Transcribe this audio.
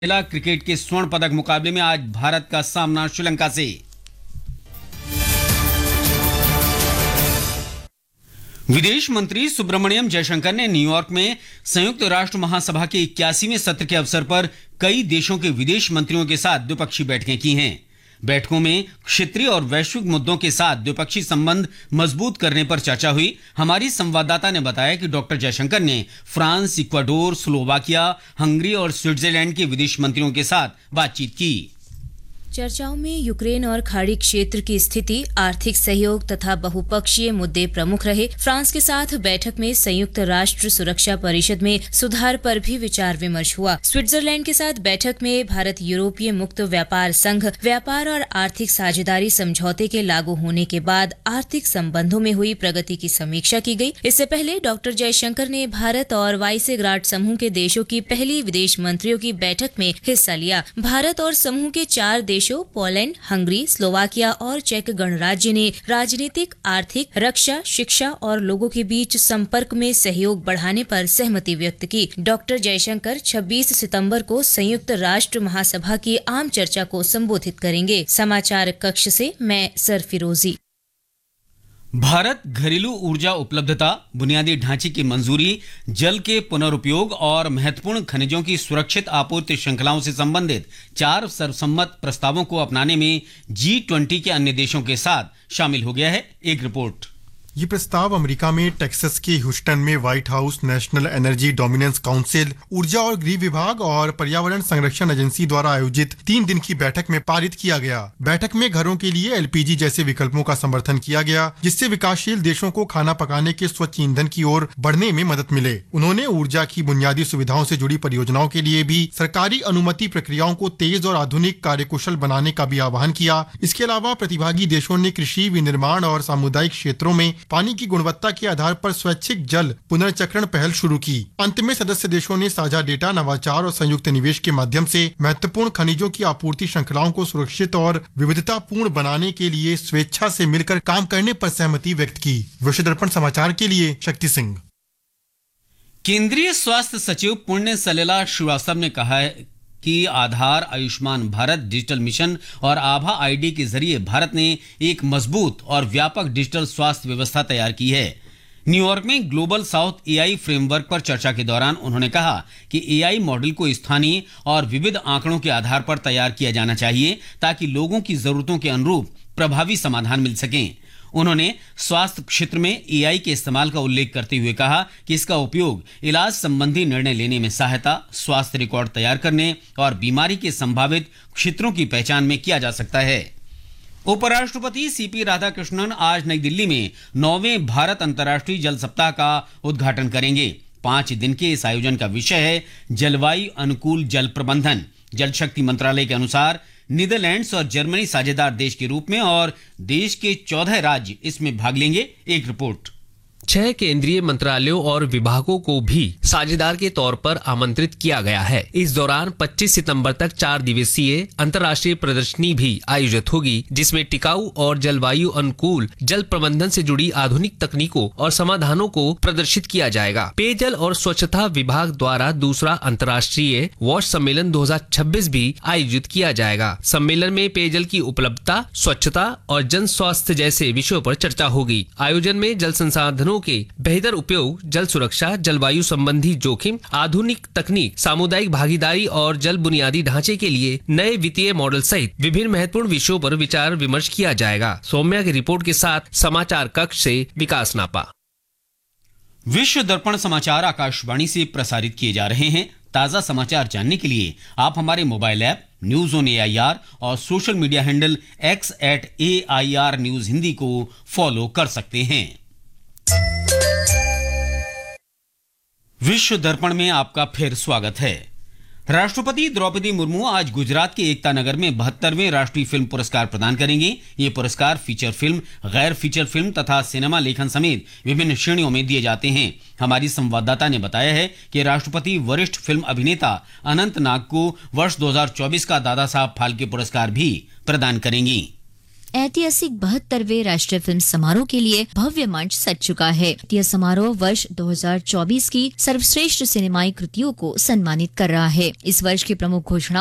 महिला क्रिकेट के स्वर्ण पदक मुकाबले में आज भारत का सामना श्रीलंका से। विदेश मंत्री सुब्रमण्यम जयशंकर ने न्यूयॉर्क में संयुक्त राष्ट्र महासभा के 81वें सत्र के अवसर पर कई देशों के विदेश मंत्रियों के साथ द्विपक्षीय बैठकें की हैं। बैठकों में क्षेत्रीय और वैश्विक मुद्दों के साथ द्विपक्षीय संबंध मजबूत करने पर चर्चा हुई। हमारी संवाददाता ने बताया कि डॉक्टर जयशंकर ने फ्रांस, इक्वाडोर, स्लोवाकिया, हंगरी और स्विट्जरलैंड के विदेश मंत्रियों के साथ बातचीत की। चर्चाओं में यूक्रेन और खाड़ी क्षेत्र की स्थिति, आर्थिक सहयोग तथा बहुपक्षीय मुद्दे प्रमुख रहे। फ्रांस के साथ बैठक में संयुक्त राष्ट्र सुरक्षा परिषद में सुधार पर भी विचार विमर्श हुआ। स्विट्जरलैंड के साथ बैठक में भारत यूरोपीय मुक्त व्यापार संघ व्यापार और आर्थिक साझेदारी समझौते के लागू होने के बाद आर्थिक संबंधों में हुई प्रगति की समीक्षा की गई। इससे पहले डॉक्टर जयशंकर ने भारत और वाइसेग्राड समूह के देशों की पहली विदेश मंत्रियों की बैठक में हिस्सा लिया। भारत और समूह के 4 देशों पोलैंड, हंगरी, स्लोवाकिया और चेक गणराज्य ने राजनीतिक, आर्थिक, रक्षा, शिक्षा और लोगों के बीच संपर्क में सहयोग बढ़ाने पर सहमति व्यक्त की। डॉक्टर जयशंकर 26 सितंबर को संयुक्त राष्ट्र महासभा की आम चर्चा को संबोधित करेंगे। समाचार कक्ष से मैं सरफिरोजी। भारत घरेलू ऊर्जा उपलब्धता, बुनियादी ढांचे की मंजूरी, जल के पुनरुपयोग और महत्वपूर्ण खनिजों की सुरक्षित आपूर्ति श्रृंखलाओं से संबंधित 4 सर्वसम्मत प्रस्तावों को अपनाने में G20 के अन्य देशों के साथ शामिल हो गया है। एक रिपोर्ट। ये प्रस्ताव अमेरिका में टेक्सास के ह्यूस्टन में white house, national energy dominance council, ऊर्जा और गृह विभाग और पर्यावरण संरक्षण एजेंसी द्वारा आयोजित 3 दिन की बैठक में पारित किया गया। बैठक में घरों के लिए LPG जैसे विकल्पों का समर्थन किया गया, जिससे विकासशील देशों को खाना पकाने के स्वच्छ ईंधन की ओर बढ़ने में मदद मिले। उन्होंने ऊर्जा की बुनियादी सुविधाओं से जुड़ी परियोजनाओं के लिए भी सरकारी अनुमति प्रक्रियाओं को तेज और आधुनिक कार्यकुशल बनाने का भी आह्वान किया। इसके अलावा प्रतिभागी देशों ने कृषि, विनिर्माण और सामुदायिक क्षेत्रों में पानी की गुणवत्ता के आधार पर स्वैच्छिक जल पुनर्चक्रण पहल शुरू की। अंत में सदस्य देशों ने साझा डेटा, नवाचार और संयुक्त निवेश के माध्यम से महत्वपूर्ण खनिजों की आपूर्ति श्रृंखलाओं को सुरक्षित और विविधतापूर्ण बनाने के लिए स्वेच्छा से मिलकर काम करने पर सहमति व्यक्त की। विश्व दर्पण समाचार के लिए शक्ति सिंह। केंद्रीय स्वास्थ्य सचिव पुण्य सलिला श्रीवास्तव ने कहा है कि आधार, आयुष्मान भारत डिजिटल मिशन और आभा ID के जरिए भारत ने एक मजबूत और व्यापक डिजिटल स्वास्थ्य व्यवस्था तैयार की है। न्यूयॉर्क में ग्लोबल साउथ AI फ्रेमवर्क पर चर्चा के दौरान उन्होंने कहा कि AI मॉडल को स्थानीय और विविध आंकड़ों के आधार पर तैयार किया जाना चाहिए ताकि लोगों की जरूरतों के अनुरूप प्रभावी समाधान मिल सकें। उन्होंने स्वास्थ्य क्षेत्र में AI के इस्तेमाल का उल्लेख करते हुए कहा कि इसका उपयोग इलाज संबंधी निर्णय लेने में सहायता, स्वास्थ्य रिकॉर्ड तैयार करने और बीमारी के संभावित क्षेत्रों की पहचान में किया जा सकता है। उपराष्ट्रपति CP राधाकृष्णन आज नई दिल्ली में 9वें भारत अंतर्राष्ट्रीय जल सप्ताह का उद्घाटन करेंगे। 5 दिन के इस आयोजन का विषय है जलवायु अनुकूल जल प्रबंधन। जल शक्ति मंत्रालय के अनुसार नीदरलैंड्स और जर्मनी साझेदार देश के रूप में और देश के 14 राज्य इसमें भाग लेंगे। एक रिपोर्ट। 6 केंद्रीय मंत्रालयों और विभागों को भी साझेदार के तौर पर आमंत्रित किया गया है। इस दौरान 25 सितंबर तक 4 दिवसीय अंतर्राष्ट्रीय प्रदर्शनी भी आयोजित होगी, जिसमें टिकाऊ और जलवायु अनुकूल जल प्रबंधन से जुड़ी आधुनिक तकनीकों और समाधानों को प्रदर्शित किया जाएगा। पेयजल और स्वच्छता विभाग द्वारा दूसरा अंतर्राष्ट्रीय वॉश सम्मेलन 2026 भी आयोजित किया जाएगा। सम्मेलन में पेयजल की उपलब्धता, स्वच्छता और जन स्वास्थ्य जैसे विषयों पर चर्चा होगी। आयोजन में जल संसाधनों के बेहतर उपयोग, जल सुरक्षा, जलवायु संबंधी जोखिम, आधुनिक तकनीक, सामुदायिक भागीदारी और जल बुनियादी ढांचे के लिए नए वित्तीय मॉडल सहित विभिन्न महत्वपूर्ण विषयों पर विचार विमर्श किया जाएगा। सौम्या की रिपोर्ट के साथ समाचार कक्ष से विकास नापा। विश्व दर्पण समाचार आकाशवाणी से प्रसारित किए जा रहे हैं। ताजा समाचार जानने के लिए आप हमारे mobile app news on AIR और social media handle X @AIR news Hindi को फॉलो कर सकते हैं। विश्व दर्पण में आपका फिर स्वागत है। राष्ट्रपति द्रौपदी मुर्मू आज गुजरात के एकता नगर में 72वें राष्ट्रीय फिल्म पुरस्कार प्रदान करेंगे। ये पुरस्कार फीचर फिल्म, गैर फीचर फिल्म तथा सिनेमा लेखन समेत विभिन्न श्रेणियों में दिए जाते हैं। हमारी संवाददाता ने बताया है कि राष्ट्रपति वरिष्ठ फिल्म अभिनेता अनंत नाग को वर्ष 2024 का दादा साहब फाल्के पुरस्कार भी प्रदान करेंगी। ऐतिहासिक 72वें राष्ट्रीय फिल्म समारोह के लिए भव्य मंच सज चुका है। यह समारोह वर्ष 2024 की सर्वश्रेष्ठ सिनेमाई कृतियों को सम्मानित कर रहा है। इस वर्ष की प्रमुख घोषणाओं